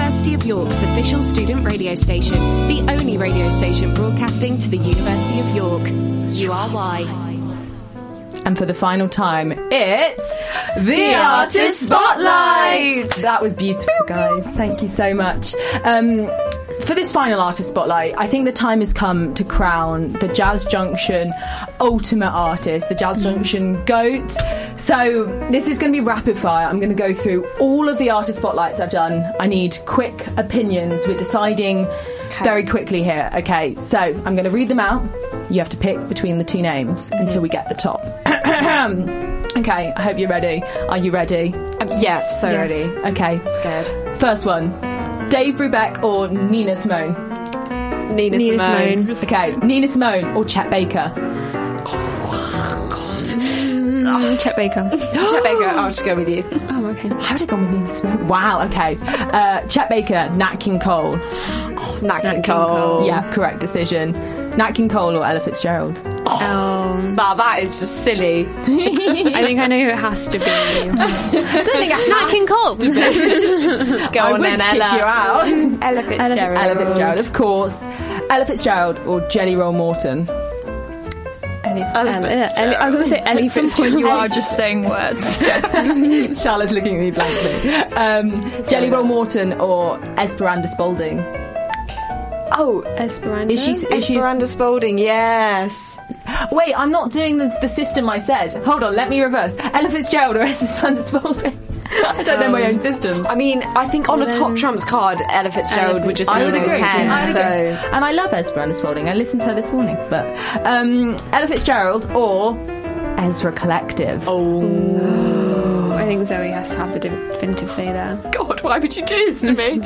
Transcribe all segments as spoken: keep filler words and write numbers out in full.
University of York's official student radio station, the only radio station broadcasting to the University of York. U R Y. And for the final time, it's the Artist Spotlight! That was beautiful, guys. Thank you so much. Um, for this final Artist Spotlight, I think the time has come to crown the Jazz Junction ultimate artist, the Jazz Junction GOAT. So this is going to be rapid fire. I'm going to go through all of the Artist Spotlights I've done. I need quick opinions. We're deciding okay. very quickly here. Okay, so I'm going to read them out. You have to pick between the two names mm-hmm. until we get the top. Okay, I hope you're ready. Are you ready? Um, yeah, so yes. ready. Okay. Scared. First one. Dave Brubeck or Nina Simone? Nina, Nina Simone. Simone. Okay. Nina Simone or Chet Baker? Oh, God. Mm, Chet Baker. Chet Baker, I'll just go with you. Oh, okay. How would I go with Nina Simone? Wow, okay. Uh, Chet Baker, Nat King Cole. Oh, Nat King Cole. Cole. Yeah, correct decision. Nat King Cole or Ella Fitzgerald? Oh, um, wow, that is just silly. I think I know who it has to be. I don't think it Nat King Cole. Go I on would then, kick Ella. you out. Ella Fitzgerald. Ella Fitzgerald, of course. Ella Fitzgerald or Jelly Roll Morton? Ellie, um, Ellie, I was going to say Ellie Fitzgerald. You are just saying words. Charlotte's looking at me blankly. Um, Jelly Roll Morton or Esperanza Spalding? Oh, Esperanza. Is she, is Esperanza she... Spalding, yes. Wait, I'm not doing the, the system I said. Hold on, let me reverse. Ella Fitzgerald or Esperanza Spalding? I don't know my own systems. I mean, I think on a top trumps card, Ella Fitzgerald Ella would just be I would agree. ten. I would so. agree. And I love Esperanza Spalding. I listened to her this morning. But um, Ella Fitzgerald or Ezra Collective? Oh. I think Zoe has to have the definitive say there. God, why would you do this to me?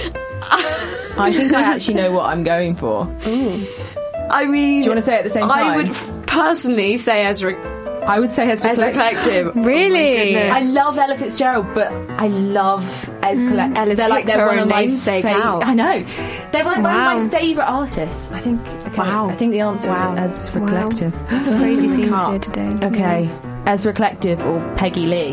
I think I actually know what I'm going for. Ooh. I mean... Do you want to say it at the same time? I would f- personally say Ezra... I would say Ezra, Ezra Collective. Collective. Really? Oh I love Ella Fitzgerald, but I love Ezra mm. Collective. Ella's they're like they're one of my namesake fav- out. I know. They're like wow. one of my favourite artists. I think. Okay, wow. I think the answer wow. is Ezra wow. Collective. That's crazy scenes here today. Okay, yeah. Ezra Collective or Peggy Lee?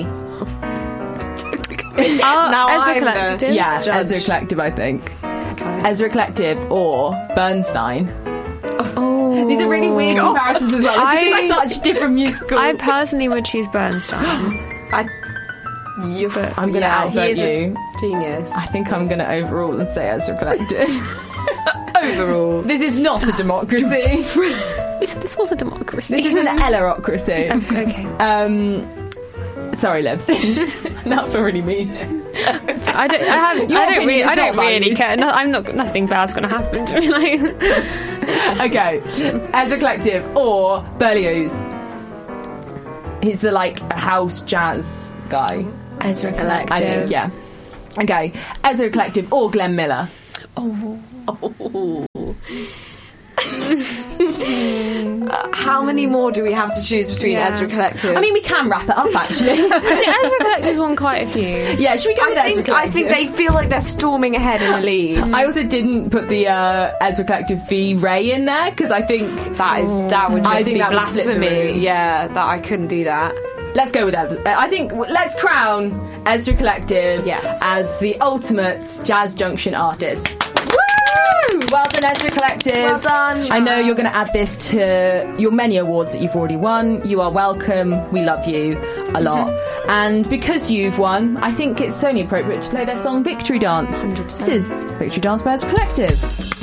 oh, now Ezra I'm Collective. The yeah, judge. Ezra Collective. I think. Okay. Ezra Collective or Bernstein? Oh. These are really weird comparisons as well. It's I, just like such different musical. I personally would choose Bernstein. I, you, I'm going to yeah, outvote you. Genius. I think I'm going to overrule and say Ezra Collective. Overall. This is not a democracy. You said this was a democracy. This is an Ellerocracy. Oh, okay. Um, sorry, Lebs. That's already mean. I don't. I haven't. I don't really. I don't really care. No, I'm not. Nothing bad's going to happen to me. Like, okay, Ezra Collective or Berlioz. He's the like house jazz guy. Ezra Collective. I think. Yeah. Okay, Ezra Collective or Glenn Miller. Oh. oh. uh, how many more do we have to choose between yeah. Ezra Collective? I mean, we can wrap it up actually. I think Ezra Collective's won quite a few. Yeah, should we go I with think, Ezra Collective? I think they feel like they're storming ahead in the lead. I also didn't put the uh, Ezra Collective v Ray in there because I think that is that would just I think be that blasphemy. Yeah, that I couldn't do that. Let's go with Ezra. I think let's crown Ezra Collective yes. as the ultimate Jazz Junction artist. Well done, Ezra Collective. Well done. I know you're going to add this to your many awards that you've already won. You are welcome. We love you a lot. Mm-hmm. And because you've won, I think it's only appropriate to play their song Victory Dance. one hundred percent. This is Victory Dance by Ezra Collective.